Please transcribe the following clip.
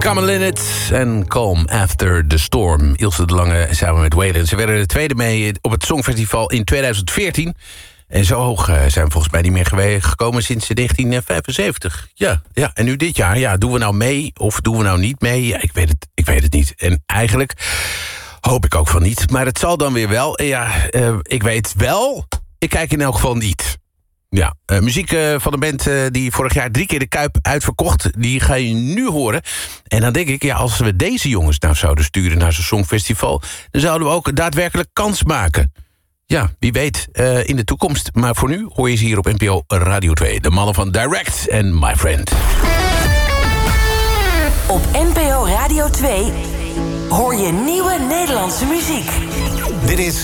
Common Linnet en Calm After the Storm. Ilse de Lange samen met Waylon. Ze werden de tweede mee op het Songfestival in 2014. En zo hoog zijn we volgens mij niet meer gekomen sinds 1975. Ja, en nu dit jaar. Ja, doen we nou mee of doen we nou niet mee? Ja, ik weet het niet. En eigenlijk hoop ik ook van niet. Maar het zal dan weer wel. Ja, ik weet wel. Ik kijk in elk geval niet. Ja, muziek van een band die vorig jaar 3 keer de Kuip uitverkocht. Die ga je nu horen. En dan denk ik, ja, als we deze jongens nou zouden sturen naar zo'n Songfestival, dan zouden we ook daadwerkelijk kans maken. Ja, wie weet in de toekomst. Maar voor nu hoor je ze hier op NPO Radio 2. De mannen van Direct en My Friend. Op NPO Radio 2 hoor je nieuwe Nederlandse muziek. Dit is